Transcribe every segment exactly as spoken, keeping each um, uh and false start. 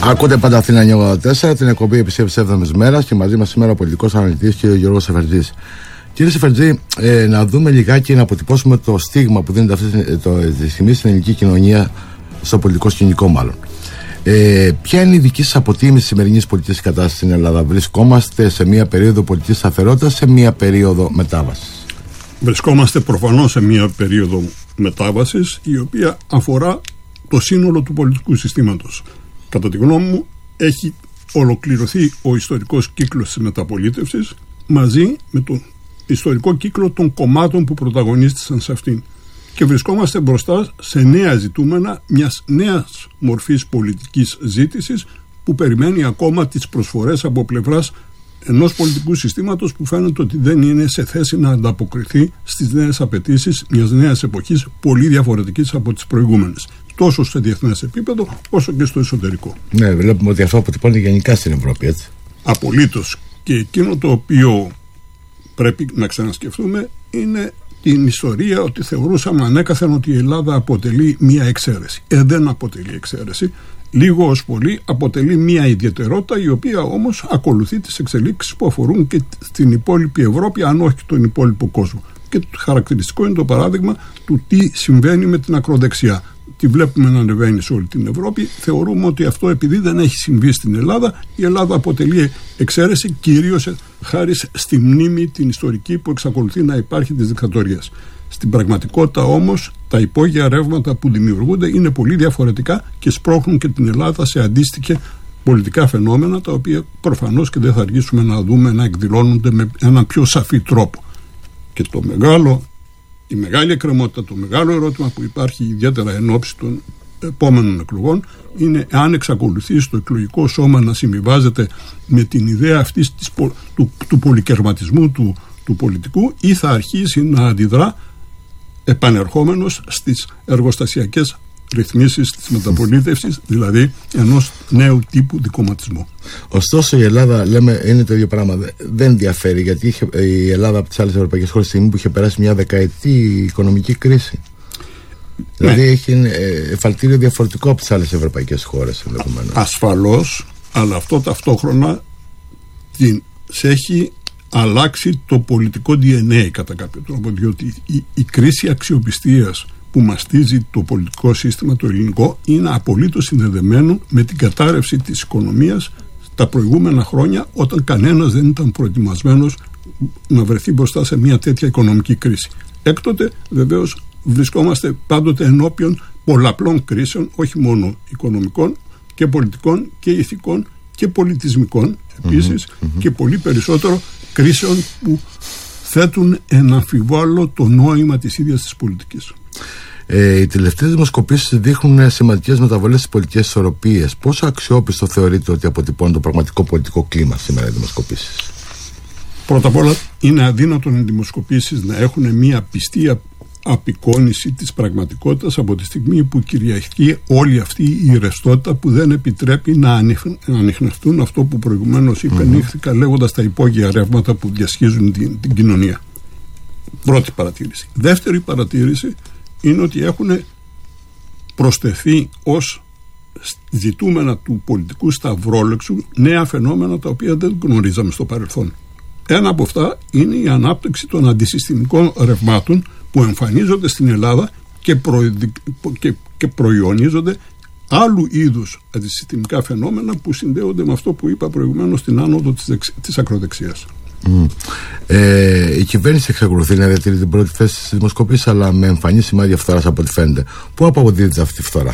Ακούτε πάντα Αθήνα εννιακόσια ογδόντα τέσσερα, την εκπομπή επισήμης έβδομης μέρας και μαζί μας σήμερα ο πολιτικός αναλυτής κ. Γιώργος Σεφερτζής. Κύριε Σεφερτζή, ε, να δούμε λιγάκι, να αποτυπώσουμε το στίγμα που δίνεται αυτή τη στιγμή στην ελληνική κοινωνία, στο πολιτικό σκηνικό μάλλον. Ε, ποια είναι η δική σας αποτίμηση της σημερινής πολιτικής κατάστασης στην Ελλάδα? Βρισκόμαστε σε μια περίοδο πολιτικής σταθερότητας, σε μια περίοδο μετάβασης? Βρισκόμαστε προφανώς σε μια περίοδο μετάβασης, η οποία αφορά το σύνολο του πολιτικού συστήματος. Κατά τη γνώμη μου, έχει ολοκληρωθεί ο ιστορικός κύκλος της μεταπολίτευσης μαζί με τον ιστορικό κύκλο των κομμάτων που πρωταγωνίστησαν σε αυτήν. Και βρισκόμαστε μπροστά σε νέα ζητούμενα μιας νέας μορφής πολιτικής ζήτησης που περιμένει ακόμα τις προσφορές από πλευράς ενός πολιτικού συστήματος που φαίνεται ότι δεν είναι σε θέση να ανταποκριθεί στις νέες απαιτήσεις μιας νέας εποχής πολύ διαφορετικής από τις προηγούμενες, τόσο σε διεθνές επίπεδο όσο και στο εσωτερικό. Ναι, βλέπουμε ότι αυτό αποτυπώνεται γενικά στην Ευρώπη, έτσι. Απολύτως. Και εκείνο το οποίο πρέπει να ξανασκεφτούμε είναι την ιστορία, ότι θεωρούσαμε ανέκαθεν ότι η Ελλάδα αποτελεί μία εξαίρεση. Ε, δεν αποτελεί εξαίρεση. Λίγο ως πολύ αποτελεί μία ιδιαιτερότητα, η οποία όμως ακολουθεί τις εξελίξεις που αφορούν και την υπόλοιπη Ευρώπη, αν όχι και τον υπόλοιπο κόσμο. Και το χαρακτηριστικό είναι το παράδειγμα του τι συμβαίνει με την ακροδεξιά. Τη βλέπουμε να ανεβαίνει σε όλη την Ευρώπη. Θεωρούμε ότι αυτό, επειδή δεν έχει συμβεί στην Ελλάδα, η Ελλάδα αποτελεί εξαίρεση, κυρίως χάρη στη μνήμη την ιστορική που εξακολουθεί να υπάρχει της δικτατορίας. Στην πραγματικότητα όμως, τα υπόγεια ρεύματα που δημιουργούνται είναι πολύ διαφορετικά και σπρώχνουν και την Ελλάδα σε αντίστοιχα πολιτικά φαινόμενα, τα οποία προφανώς και δεν θα αργήσουμε να δούμε να εκδηλώνονται με έναν πιο σαφή τρόπο. Και το μεγάλο, η μεγάλη εκκρεμότητα, το μεγάλο ερώτημα που υπάρχει ιδιαίτερα εν ώψη των επόμενων εκλογών είναι αν εξακολουθεί στο εκλογικό σώμα να συμβιβάζεται με την ιδέα αυτής της, του, του πολυκερματισμού του, του πολιτικού, ή θα αρχίσει να αντιδρά επανερχόμενος στις εργοστασιακές ρυθμίσεις της μεταπολίτευσης, δηλαδή ενός νέου τύπου δικομματισμού. Ωστόσο η Ελλάδα, λέμε, είναι το ίδιο πράγμα. Δεν διαφέρει, γιατί είχε, η Ελλάδα από τις άλλες ευρωπαϊκές χώρες, στιγμή που είχε περάσει μια δεκαετή οικονομική κρίση. Ναι. Δηλαδή έχει εφαλτήριο διαφορετικό από τις άλλες ευρωπαϊκές χώρες ενδεχομένως. Ασφαλώς, αλλά αυτό ταυτόχρονα την, σε έχει αλλάξει το πολιτικό ντι εν έι κατά κάποιο τρόπο, διότι η, η κρίση αξιοπιστίας που μαστίζει το πολιτικό σύστημα το ελληνικό είναι απολύτως συνδεδεμένο με την κατάρρευση της οικονομίας τα προηγούμενα χρόνια, όταν κανένας δεν ήταν προετοιμασμένος να βρεθεί μπροστά σε μια τέτοια οικονομική κρίση. Έκτοτε βεβαίως βρισκόμαστε πάντοτε ενώπιον πολλαπλών κρίσεων, όχι μόνο οικονομικών και πολιτικών και ηθικών και πολιτισμικών επίσης, mm-hmm, mm-hmm. και πολύ περισσότερο κρίσεων που θέτουν εν αμφιβόλο το νόημα της ίδιας της πολιτικής. Ε, οι τελευταίες δημοσκοπήσεις δείχνουν σημαντικές μεταβολές στις πολιτικές ισορροπίες. Πόσο αξιόπιστο θεωρείτε ότι αποτυπώνει το πραγματικό πολιτικό κλίμα σήμερα οι δημοσκοπήσεις? Πρώτα απ' όλα, είναι αδύνατον οι δημοσκοπήσεις να έχουν μια πιστή απεικόνηση της πραγματικότητας από τη στιγμή που κυριαρχεί όλη αυτή η ρευστότητα που δεν επιτρέπει να ανιχνευτούν αυτό που προηγουμένως υπενήχθηκα, mm-hmm. λέγοντας τα υπόγεια ρεύματα που διασχίζουν την, την κοινωνία. Πρώτη παρατήρηση. Δεύτερη παρατήρηση είναι ότι έχουν προσθεθεί ως ζητούμενα του πολιτικού σταυρόλεξου νέα φαινόμενα τα οποία δεν γνωρίζαμε στο παρελθόν. Ένα από αυτά είναι η ανάπτυξη των αντισυστημικών ρευμάτων που εμφανίζονται στην Ελλάδα και, προειδι... και... και προϊονίζονται άλλου είδους αντισυστημικά φαινόμενα που συνδέονται με αυτό που είπα προηγουμένως, την άνοδο της, δεξ... της ακροδεξιάς. Mm. Ε, η κυβέρνηση εξακολουθεί να διατηρεί την πρώτη θέση στις δημοσκοπήσεις, αλλά με εμφανή σημάδια φθοράς από ό,τι φαίνεται. Πού αποδίδεται αυτή η φθορά?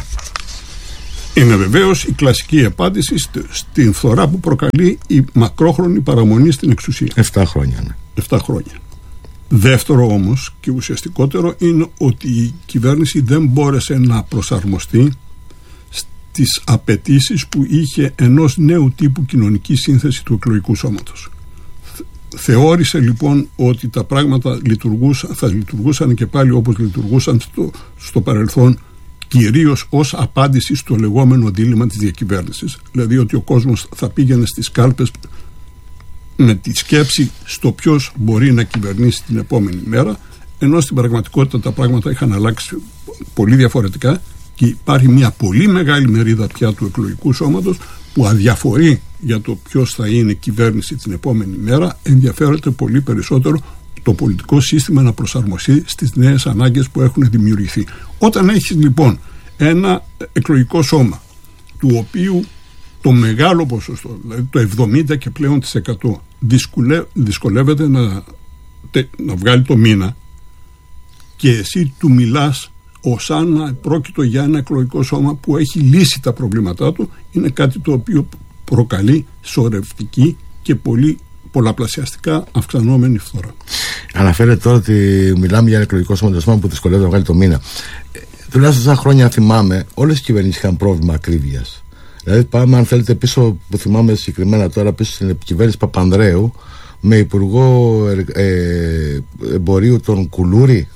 Είναι βεβαίως η κλασική απάντηση στην φθορά που προκαλεί η μακρόχρονη παραμονή στην εξουσία. Εφτά χρόνια, ναι. Εφτά χρόνια. Δεύτερο όμως και ουσιαστικότερο είναι ότι η κυβέρνηση δεν μπόρεσε να προσαρμοστεί στις απαιτήσεις που είχε ενός νέου τύπου κοινωνική σύνθεση του εκλογικού σώματος. Θεώρησε λοιπόν ότι τα πράγματα λειτουργούσαν, θα λειτουργούσαν και πάλι όπως λειτουργούσαν στο, στο παρελθόν, κυρίως ως απάντηση στο λεγόμενο δίλημμα της διακυβέρνησης. Δηλαδή ότι ο κόσμος θα πήγαινε στις κάλπες με τη σκέψη στο ποιος μπορεί να κυβερνήσει την επόμενη μέρα, ενώ στην πραγματικότητα τα πράγματα είχαν αλλάξει πολύ διαφορετικά και υπάρχει μια πολύ μεγάλη μερίδα πια του εκλογικού σώματος που αδιαφορεί για το ποιος θα είναι κυβέρνηση την επόμενη μέρα, ενδιαφέρεται πολύ περισσότερο το πολιτικό σύστημα να προσαρμοστεί στις νέες ανάγκες που έχουν δημιουργηθεί. Όταν έχεις λοιπόν ένα εκλογικό σώμα του οποίου το μεγάλο ποσοστό, δηλαδή το εβδομήντα και πλέον της εκατό, δυσκολεύεται να, να βγάλει το μήνα, και εσύ του μιλάς ως αν πρόκειτο για ένα εκλογικό σώμα που έχει λύσει τα προβλήματά του, είναι κάτι το οποίο προκαλεί σωρευτική και πολύ πολλαπλασιαστικά αυξανόμενη φθορά. Αναφέρεται τώρα ότι μιλάμε για ένα εκλογικό σώμα που δυσκολεύεται να βγάλει το μήνα. Ε, τουλάχιστον σαν χρόνια θυμάμαι, όλες οι κυβερνήσεις είχαν πρόβλημα ακρίβειας. Δηλαδή, πάμε, αν θέλετε, πίσω, που θυμάμαι συγκεκριμένα τώρα, πίσω στην κυβέρνηση Παπανδρέου, με υπουργό ε, εμπορίου τον Κουλούρη,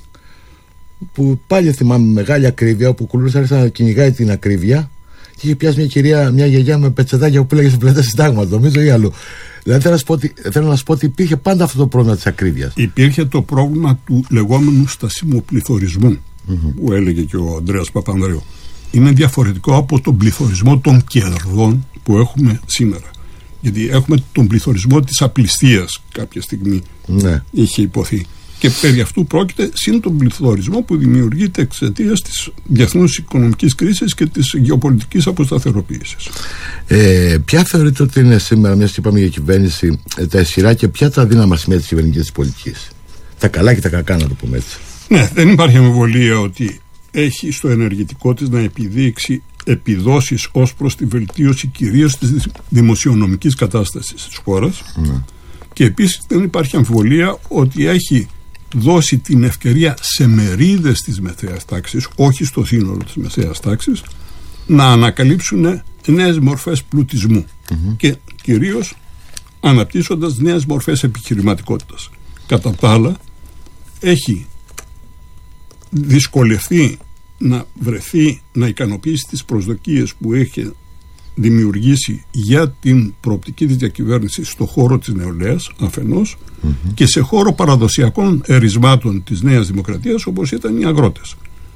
που πάλι θυμάμαι μεγάλη ακρίβεια, όπου ο Κουλούρης άρχισε να κυνηγάει την ακρίβεια και είχε πιάσει μια κυρία, μια γιαγιά με πετσετάκια που πήλαγε στην πλατεία Συντάγματος, νομίζω, ή αλλού. Δηλαδή θέλω να, σου πω ότι, θέλω να σου πω ότι υπήρχε πάντα αυτό το πρόβλημα της ακρίβειας. Υπήρχε το πρόβλημα του λεγόμενου στασιμοπληθωρισμού, mm-hmm. που έλεγε και ο Ανδρέας Παπανδρέου. Είναι διαφορετικό από τον πληθωρισμό των κερδών που έχουμε σήμερα. Γιατί έχουμε τον πληθωρισμό της απληστίας κάποια στιγμή, ναι. είχε υποθεί. Και περί αυτού πρόκειται, συν τον πληθωρισμό που δημιουργείται εξαιτίας της διεθνούς οικονομικής κρίσης και της γεωπολιτικής αποσταθεροποίησης. Ε, ποια θεωρείτε ότι είναι σήμερα, μιας και είπαμε για κυβέρνηση, τα ισχυρά και ποια τα αδύναμα σημεία της κυβερνητικής πολιτικής? Τα καλά και τα κακά, να το πούμε έτσι. Ναι, δεν υπάρχει αμφιβολία ότι έχει στο ενεργητικό της να επιδείξει επιδόσεις ως προς τη βελτίωση κυρίως της δημοσιονομικής κατάστασης της χώρας. Ναι. Και επίσης δεν υπάρχει αμφιβολία ότι έχει δώσει την ευκαιρία σε μερίδες της μεσαίας τάξης, όχι στο σύνολο της μεσαίας τάξης, να ανακαλύψουν νέες μορφές πλουτισμού, mm-hmm. και κυρίως αναπτύσσοντας νέες μορφές επιχειρηματικότητας. Κατά τα άλλα, έχει δυσκολευτεί να βρεθεί να ικανοποιήσει τις προσδοκίες που έχει δημιουργήσει για την προοπτική της διακυβέρνησης στο χώρο της νεολαίας αφενός, mm-hmm. και σε χώρο παραδοσιακών ερισμάτων της Νέας Δημοκρατίας, όπως ήταν οι αγρότες.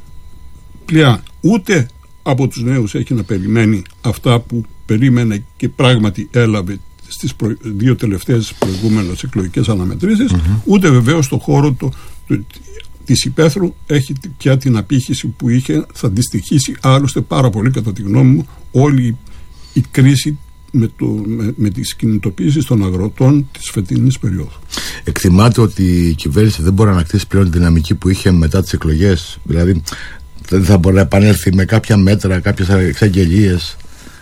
Πλέον ούτε από τους νέους έχει να περιμένει αυτά που περίμενε και πράγματι έλαβε στις προ... δύο τελευταίες προηγούμενες εκλογικές αναμετρήσεις, mm-hmm. ούτε βεβαίως στο χώρο το, το, της υπαίθρου έχει πια την απήχηση που είχε. Θα αντιστοιχίσει άλλωστε πάρα πολύ, κατά τη γνώμη μου, όλη η κρίση με, το, με, με τις κινητοποίησεις των αγροτών της φετινής περίοδου. Εκτιμάται ότι η κυβέρνηση δεν μπορεί να ανακτήσει πλέον τη δυναμική που είχε μετά τις εκλογές? Δηλαδή δεν θα μπορεί να επανέλθει με κάποια μέτρα, κάποιες εξαγγελίες?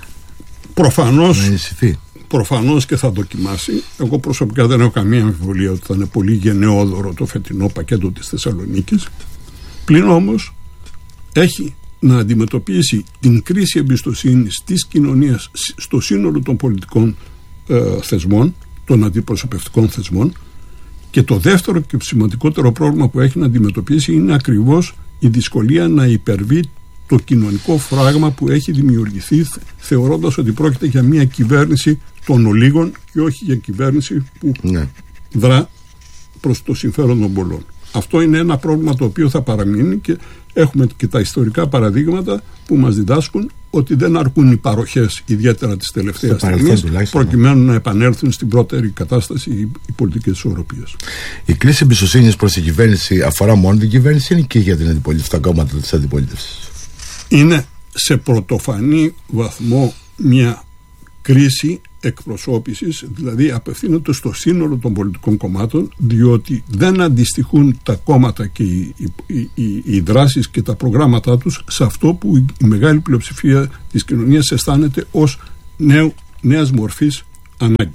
Προφανώς, να ενισχυθεί. Προφανώς και θα δοκιμάσει. Εγώ προσωπικά δεν έχω καμία αμφιβολία ότι θα είναι πολύ γενναιόδωρο το φετινό πακέτο της Θεσσαλονίκης. Πλην όμως έχει να αντιμετωπίσει την κρίση εμπιστοσύνης της κοινωνίας στο σύνολο των πολιτικών ε, θεσμών, των αντιπροσωπευτικών θεσμών, και το δεύτερο και σημαντικότερο πρόβλημα που έχει να αντιμετωπίσει είναι ακριβώς η δυσκολία να υπερβεί το κοινωνικό φράγμα που έχει δημιουργηθεί, θεωρώντας ότι πρόκειται για μια κυβέρνηση των ολίγων και όχι για κυβέρνηση που ναι. δρά προς το συμφέρον των πολλών. Αυτό είναι ένα πρόβλημα το οποίο θα παραμείνει, και έχουμε και τα ιστορικά παραδείγματα που μας διδάσκουν ότι δεν αρκούν οι παροχές, ιδιαίτερα της τελευταίας στιγμής, προκειμένου να επανέλθουν στην πρώτερη κατάσταση οι πολιτικές ισορροπίες. Η κρίση εμπιστοσύνης προς την κυβέρνηση αφορά μόνο την κυβέρνηση, είναι και για την αντιπολίτευση, τα κόμματα της αντιπολίτευσης? Είναι σε πρωτοφανή βαθμό μια κρίση εκπροσώπησης, δηλαδή απευθύνεται στο σύνολο των πολιτικών κομμάτων, διότι δεν αντιστοιχούν τα κόμματα και οι, οι, οι, οι δράσεις και τα προγράμματά τους σε αυτό που η μεγάλη πλειοψηφία της κοινωνίας αισθάνεται ως νέου, νέας μορφής ανάγκη.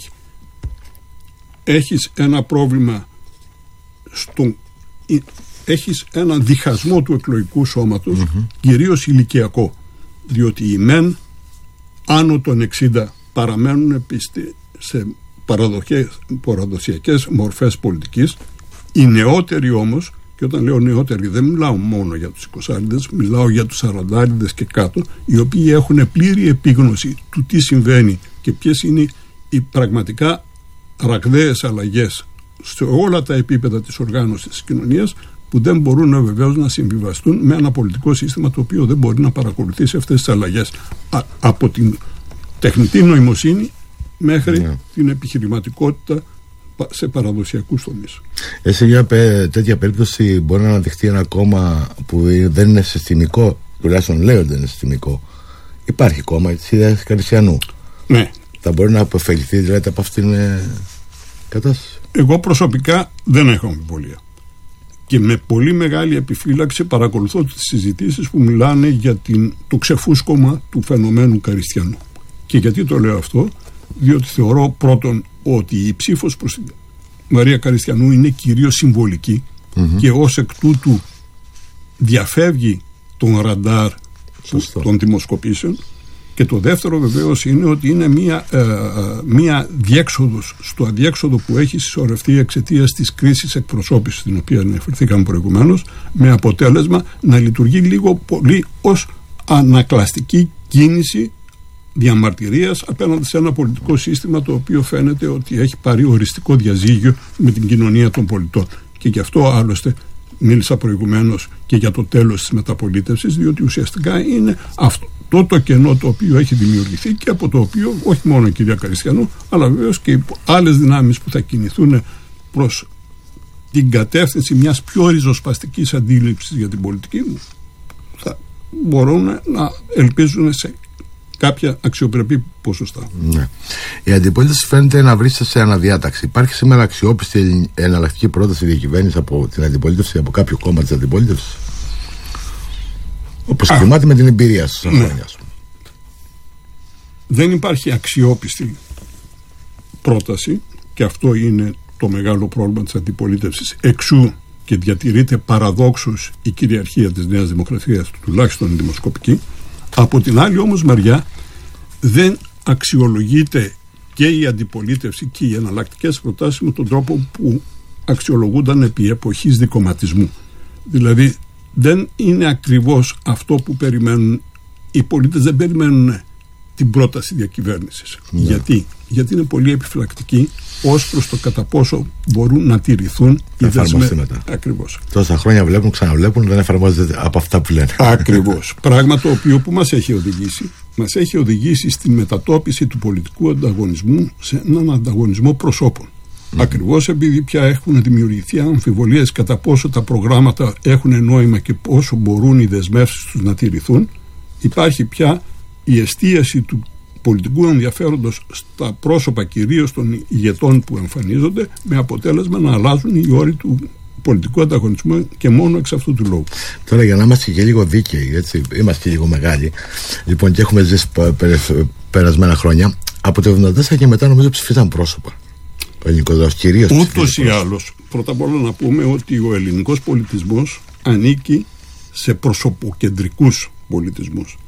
Έχεις ένα πρόβλημα στο, έχεις έναν διχασμό του εκλογικού σώματος, mm-hmm. κυρίως ηλικιακό, διότι οι μεν άνω των εξήντα παραμένουν πιστοί σε παραδοσιακές μορφές πολιτικής. Οι νεότεροι όμως, και όταν λέω νεότεροι δεν μιλάω μόνο για τους εικοσάριδες, μιλάω για τους σαραντάριδες και κάτω, οι οποίοι έχουν πλήρη επίγνωση του τι συμβαίνει και ποιες είναι οι πραγματικά ραγδαίες αλλαγές σε όλα τα επίπεδα της οργάνωσης της κοινωνίας, που δεν μπορούν βεβαίως να συμβιβαστούν με ένα πολιτικό σύστημα το οποίο δεν μπορεί να παρακολουθήσει αυτές τις αλλαγές. Α, από την τεχνητή νοημοσύνη μέχρι ναι. την επιχειρηματικότητα σε παραδοσιακούς τομείς. Ε, σε μια τέτοια περίπτωση μπορεί να αναδειχθεί ένα κόμμα που δεν είναι συστημικό, τουλάχιστον λέει ότι δεν είναι συστημικό. Υπάρχει κόμμα της Ιδέας Καριστιανού. Ναι. Θα μπορεί να αποφεληθεί δηλαδή από αυτήν την ε, κατάσταση. Εγώ προσωπικά δεν έχω αμφιβολία. Και με πολύ μεγάλη επιφύλαξη παρακολουθώ τις συζητήσεις που μιλάνε για την, το ξεφούσκωμα του φαινομένου Καριστιανού. Και γιατί το λέω αυτό? Διότι θεωρώ πρώτον ότι η ψήφος προς την Μαρία Καριστιανού είναι κυρίως συμβολική mm-hmm. και ως εκ τούτου διαφεύγει τον ραντάρ Σωστό. των δημοσκοπήσεων. Και το δεύτερο βεβαίως είναι ότι είναι μία, ε, μία διέξοδος στο αδιέξοδο που έχει συσσωρευτεί εξαιτίας της κρίσης εκπροσώπησης, την οποία αναφερθήκαμε προηγουμένως, με αποτέλεσμα να λειτουργεί λίγο πολύ ως ανακλαστική κίνηση διαμαρτυρίας απέναντι σε ένα πολιτικό σύστημα το οποίο φαίνεται ότι έχει πάρει οριστικό διαζύγιο με την κοινωνία των πολιτών. Και γι' αυτό άλλωστε μίλησα προηγουμένως και για το τέλος της μεταπολίτευσης, διότι ουσιαστικά είναι αυτό το κενό το οποίο έχει δημιουργηθεί και από το οποίο όχι μόνο η κυρία Καριστιανού, αλλά βεβαίως και οι άλλες δυνάμεις που θα κινηθούν προς την κατεύθυνση μιας πιο ριζοσπαστικής αντίληψης για την πολιτική μου, θα μπορούν να ελπίζουν σε κάποια αξιοπρεπή ποσοστά. Ναι. Η αντιπολίτευση φαίνεται να βρίσκεται σε αναδιάταξη. Υπάρχει σήμερα αξιόπιστη εναλλακτική πρόταση διακυβέρνηση από την αντιπολίτευση, από κάποιο κόμμα της αντιπολίτευσης, όπως κρυμάται με την εμπειρία σας? Ναι. Δεν υπάρχει αξιόπιστη πρόταση και αυτό είναι το μεγάλο πρόβλημα της αντιπολίτευσης, εξού και διατηρείται παραδόξως η κυριαρχία της Νέας Δημοκρατίας, τουλάχιστον η δημοσκοπική. Από την άλλη όμως μεριά δεν αξιολογείται και η αντιπολίτευση και οι εναλλακτικές προτάσεις με τον τρόπο που αξιολογούνταν επί εποχής δικομματισμού. Δηλαδή δεν είναι ακριβώς αυτό που περιμένουν οι πολίτες, δεν περιμένουν την πρόταση διακυβέρνησης. Ναι. Γιατί? Γιατί είναι πολύ επιφυλακτικοί ως προς το κατά πόσο μπορούν να τηρηθούν οι δεσμεύσεις. Ακριβώς. Τόσα χρόνια βλέπουν, ξαναβλέπουν, δεν εφαρμόζεται από αυτά που λένε. Ακριβώς. Πράγμα το οποίο που μας έχει οδηγήσει, μας έχει οδηγήσει στην μετατόπιση του πολιτικού ανταγωνισμού σε έναν ανταγωνισμό προσώπων. Mm. Ακριβώς επειδή πια έχουν δημιουργηθεί αμφιβολίες κατά πόσο τα προγράμματα έχουν νόημα και πόσο μπορούν οι δεσμεύσεις τους να τηρηθούν, υπάρχει πια η εστίαση του πολιτικού ενδιαφέροντος στα πρόσωπα κυρίως των ηγετών που εμφανίζονται, με αποτέλεσμα να αλλάζουν οι όροι του πολιτικού ανταγωνισμού και μόνο εξ αυτού του λόγου. Τώρα, για να είμαστε και λίγο δίκαιοι, έτσι, είμαστε και λίγο μεγάλοι, λοιπόν, και έχουμε ζήσει περασμένα χρόνια, από το εβδομήντα τέσσερα και μετά νομίζω ψηφίσαν πρόσωπα. Ο ελληνικός λαός κυρίως. Ούτως ή άλλως, πρώτα απ' όλα να πούμε ότι ο ελληνικός πολιτισμός ανήκει σε προσωποκεντρικούς πολιτισμούς.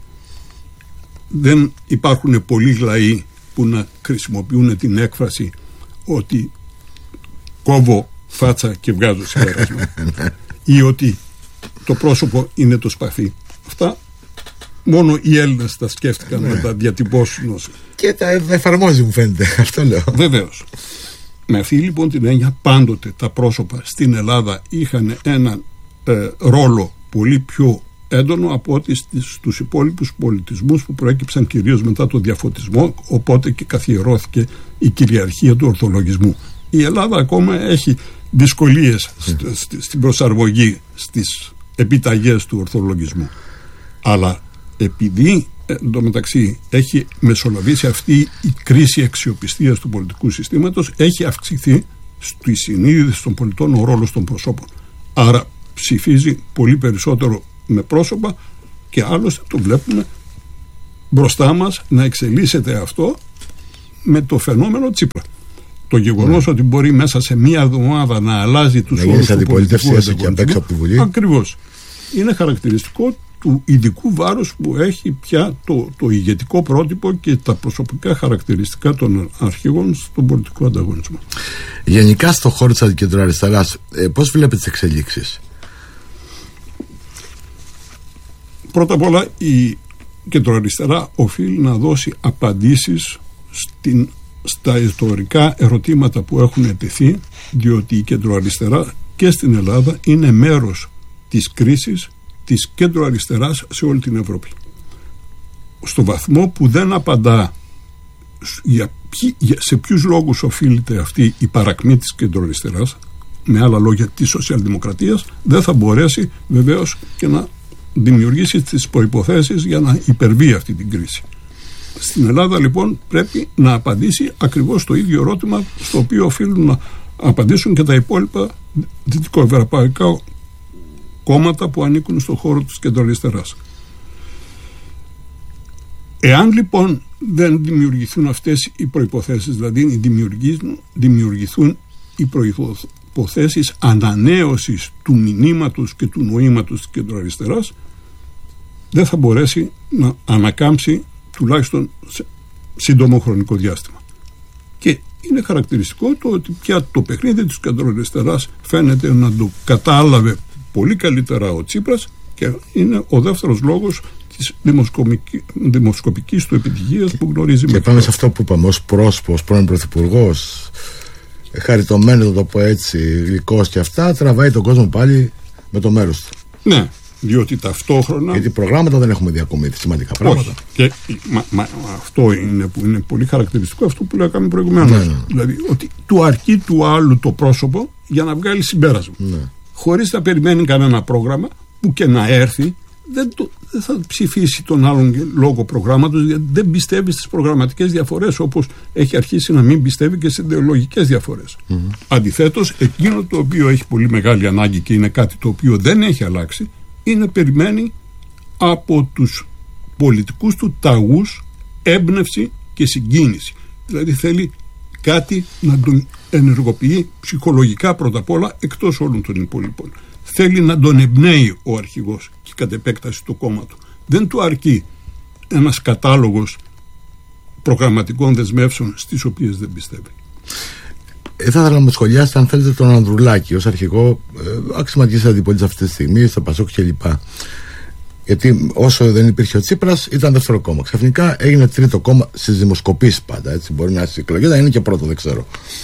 Δεν υπάρχουν πολλοί λαοί που να χρησιμοποιούν την έκφραση ότι κόβω φάτσα και βγάζω συμπέρασμα ή ότι το πρόσωπο είναι το σπαθί. Αυτά μόνο οι Έλληνες τα σκέφτηκαν να τα διατυπώσουν ως... Και τα εφαρμόζει, μου φαίνεται. Αυτό λέω. Βεβαίως. Με αυτή λοιπόν την έννοια, πάντοτε τα πρόσωπα στην Ελλάδα είχαν έναν ε, ρόλο πολύ πιο έντονο από ό,τι στους υπόλοιπους πολιτισμούς που προέκυψαν κυρίως μετά το διαφωτισμό, οπότε και καθιερώθηκε η κυριαρχία του ορθολογισμού. Η Ελλάδα ακόμα έχει δυσκολίες mm. στην προσαρμογή στις επιταγές του ορθολογισμού. Αλλά επειδή εντωμεταξύ έχει μεσολαβήσει αυτή η κρίση αξιοπιστίας του πολιτικού συστήματος, έχει αυξηθεί στη συνείδηση των πολιτών ο ρόλος των προσώπων. Άρα ψηφίζει πολύ περισσότερο με πρόσωπα και άλλωστε το βλέπουμε μπροστά μας να εξελίσσεται αυτό με το φαινόμενο Τσίπρα. Το γεγονός mm. ότι μπορεί μέσα σε μία εβδομάδα να αλλάζει τους όρους του πολιτικού ανταγωνισμού, ακριβώς, είναι χαρακτηριστικό του ειδικού βάρους που έχει πια το, το ηγετικό πρότυπο και τα προσωπικά χαρακτηριστικά των αρχηγών στον πολιτικό ανταγωνισμό. Γενικά στον χώρο της κεντροαριστεράς, ε, πώς βλέπετε τις εξελίξεις? Πρώτα απ' όλα η κεντροαριστερά οφείλει να δώσει απαντήσεις στην, στα ιστορικά ερωτήματα που έχουν τεθεί, διότι η κεντροαριστερά και στην Ελλάδα είναι μέρος της κρίσης της κέντρο αριστεράς σε όλη την Ευρώπη. Στο βαθμό που δεν απαντά για ποιοι, για, σε ποιους λόγους οφείλεται αυτή η παρακμή της κεντροαριστεράς, με άλλα λόγια της σοσιαλδημοκρατίας, δεν θα μπορέσει βεβαίως και να δημιουργήσει τις προϋποθέσεις για να υπερβεί αυτή την κρίση. Στην Ελλάδα λοιπόν πρέπει να απαντήσει ακριβώς το ίδιο ερώτημα στο οποίο οφείλουν να απαντήσουν και τα υπόλοιπα δυτικοευρωπαϊκά κόμματα που ανήκουν στον χώρο της κεντροαριστεράς. Εάν λοιπόν δεν δημιουργηθούν αυτές οι προϋποθέσεις, δηλαδή δημιουργηθούν, δημιουργηθούν οι προϋποθέσεις ανανέωσης του μηνύματος και του νοήματος της κεντροαριστεράς, δεν θα μπορέσει να ανακάμψει τουλάχιστον σε σύντομο χρονικό διάστημα. Και είναι χαρακτηριστικό το ότι πια το παιχνίδι της κεντροαριστεράς φαίνεται να το κατάλαβε πολύ καλύτερα ο Τσίπρας και είναι ο δεύτερος λόγος της δημοσκοπικής του επιτυχίας που γνωρίζει. Και πάμε σε αυτό που είπαμε, ως πρόσωπο, ως πρώην πρωθυπουργός, χαριτωμένος, να το πω έτσι, γλυκός και αυτά, τραβάει τον κόσμο πάλι με το μέρος του. Ναι, διότι ταυτόχρονα. Γιατί προγράμματα δεν έχουμε δει ακόμη σημαντικά πράγματα. Όχι. Και μα, μα, αυτό είναι που είναι πολύ χαρακτηριστικό, αυτό που λέγαμε προηγουμένως. Ναι, ναι. Δηλαδή ότι του αρκεί του άλλου το πρόσωπο για να βγάλει συμπέρασμα. Ναι. Χωρίς να περιμένει κανένα πρόγραμμα που και να έρθει, δεν, το, δεν θα ψηφίσει τον άλλον λόγω προγράμματος, γιατί δεν πιστεύει στις προγραμματικές διαφορές, όπως έχει αρχίσει να μην πιστεύει και στις ιδεολογικές διαφορές. Mm-hmm. Αντιθέτως, εκείνο το οποίο έχει πολύ μεγάλη ανάγκη και είναι κάτι το οποίο δεν έχει αλλάξει, είναι περιμένει από τους πολιτικούς του ταγούς έμπνευση και συγκίνηση. Δηλαδή θέλει κάτι να τον ενεργοποιεί ψυχολογικά πρώτα απ' όλα, εκτός όλων των υπόλοιπων. Θέλει να τον εμπνέει ο αρχηγός και κατ' επέκταση το κόμμα του. Δεν του αρκεί ένας κατάλογος προγραμματικών δεσμεύσεων στις οποίες δεν πιστεύει. Ε, θα ήθελα να μου σχολιάσετε, αν θέλετε, τον Ανδρουλάκη ως αρχηγό ε, αξιωματικής αντιπολίτης αυτή τη στιγμή, στο Πασόκ κλπ. Γιατί όσο δεν υπήρχε ο Τσίπρας, ήταν δεύτερο κόμμα. Ξαφνικά έγινε τρίτο κόμμα στις δημοσκοπήσεις πάντα. Έτσι. Μπορεί να είναι εκλογές, να είναι και πρώτο, δεν ξέρω.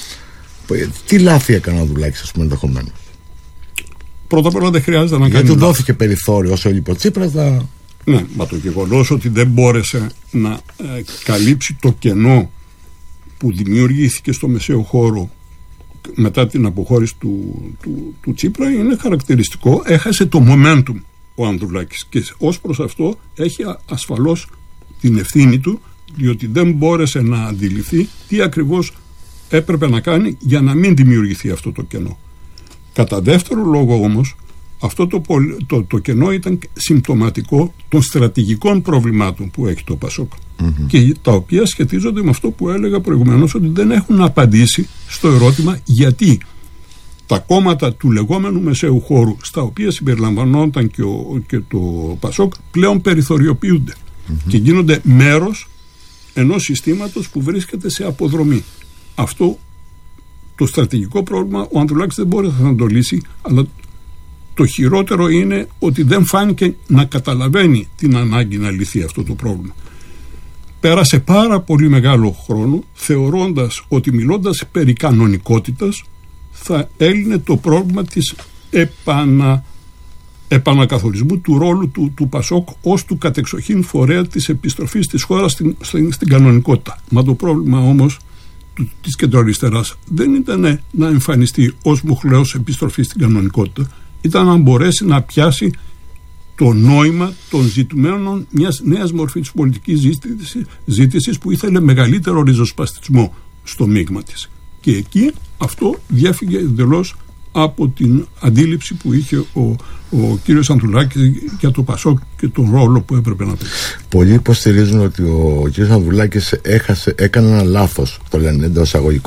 Τι λάθη έκανε ο Ανδρουλάκης, ας πούμε, ενδεχομένως? Πρώτα απ' όλα δεν χρειάζεται να κάνει. Γιατί του δόθηκε περιθώριο όσο είπε ο Τσίπρας να... Ναι, μα το γεγονός ότι δεν μπόρεσε να ε, καλύψει το κενό που δημιουργήθηκε στο μεσαίο χώρο μετά την αποχώρηση του, του, του Τσίπρα είναι χαρακτηριστικό. Έχασε το momentum ο Ανδρουλάκης και ως προς αυτό έχει ασφαλώς την ευθύνη του, διότι δεν μπόρεσε να αντιληφθεί τι ακριβώς έπρεπε να κάνει για να μην δημιουργηθεί αυτό το κενό. Κατά δεύτερο λόγο όμως, αυτό το, το, το κενό ήταν συμπτωματικό των στρατηγικών προβλημάτων που έχει το Πασόκ, mm-hmm. και τα οποία σχετίζονται με αυτό που έλεγα προηγουμένως, ότι δεν έχουν απαντήσει στο ερώτημα γιατί τα κόμματα του λεγόμενου μεσαίου χώρου, στα οποία συμπεριλαμβανόταν και, ο, και το Πασόκ, πλέον περιθωριοποιούνται mm-hmm. και γίνονται μέρος ενός συστήματος που βρίσκεται σε αποδρομή. Αυτό το στρατηγικό πρόβλημα ο Ανδρουλάκης δεν μπόρεσε να το λύσει, αλλά το χειρότερο είναι ότι δεν φάνηκε να καταλαβαίνει την ανάγκη να λυθεί αυτό το πρόβλημα. Πέρασε πάρα πολύ μεγάλο χρόνο θεωρώντας ότι μιλώντας περί κανονικότητας θα έλυνε το πρόβλημα της επανα, επανακαθορισμού του ρόλου του, του Πασόκ ως του κατεξοχήν φορέα της επιστροφής της χώρας στην, στην, στην κανονικότητα. Μα το πρόβλημα όμως της κεντροαριστεράς δεν ήταν να εμφανιστεί ως μοχλέος επιστροφή στην κανονικότητα, ήταν να μπορέσει να πιάσει το νόημα των ζητουμένων μιας νέας μορφής πολιτικής ζήτησης, ζήτησης που ήθελε μεγαλύτερο ριζοσπαστισμό στο μείγμα της. Και εκεί αυτό διέφυγε εντελώς από την αντίληψη που είχε ο, ο κύριος Ανδρουλάκης για το Πασόκ και τον ρόλο που έπρεπε να παίξει. Πολλοί υποστηρίζουν ότι ο κύριος Ανδρουλάκης έχασε, έκανε ένα λάθος, το λένε εντός αγωγικών,